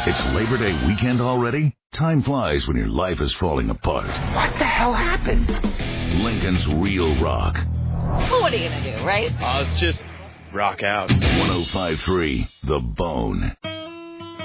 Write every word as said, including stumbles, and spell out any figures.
It's Labor Day weekend already? Time flies when your life is falling apart. What the hell happened? Lincoln's Real Rock. Well, what are you going to do, right? I'll just rock out. one oh five point three The Bone.